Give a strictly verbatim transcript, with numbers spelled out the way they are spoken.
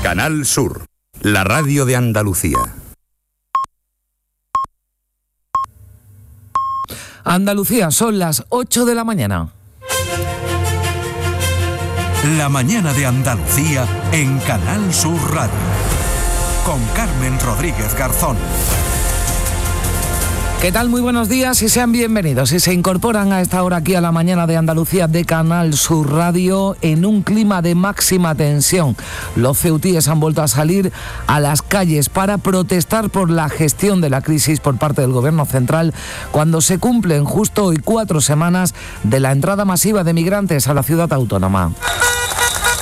Canal Sur, la radio de Andalucía. Andalucía, son las ocho de la mañana. La mañana de Andalucía en Canal Sur Radio. Con Carmen Rodríguez Garzón. ¿Qué tal? Muy buenos días y sean bienvenidos. Y se incorporan a esta hora aquí a la mañana de Andalucía de Canal Sur Radio en un clima de máxima tensión. Los ceutíes han vuelto a salir a las calles para protestar por la gestión de la crisis por parte del Gobierno central cuando se cumplen justo hoy cuatro semanas de la entrada masiva de migrantes a la ciudad autónoma.